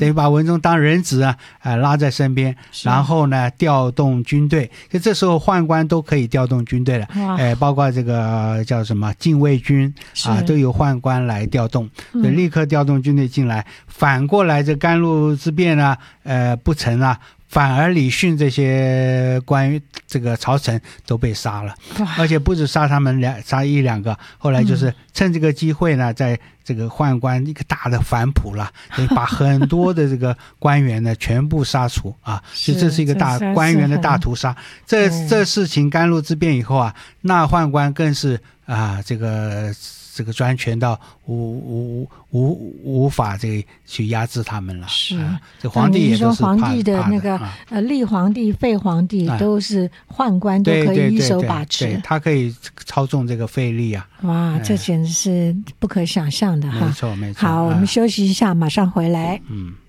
等于把文宗当人质啊，拉在身边，然后呢调动军队。就这时候宦官都可以调动军队了，包括这个叫什么禁卫军啊，都由宦官来调动，就立刻调动军队进来。反过来这甘露之变呢，不成啊。反而李训这些这个朝臣都被杀了，而且不止杀他们杀一两个，后来就是趁这个机会呢，在这个宦官一个大的反扑了，把很多的这个官员呢全部杀除啊，所以这是一个大官员的大屠杀。这事情甘露之变以后啊，那宦官更是这个专权到无法去压制他们了。是，这皇帝也都是皇帝的那个立皇帝、废皇帝都是宦官都可以一手把持， 对，他可以操纵这个废立啊。 哇，这简直是不可想象的哈！ 没错没错。 好，我们休息一下，马上回来。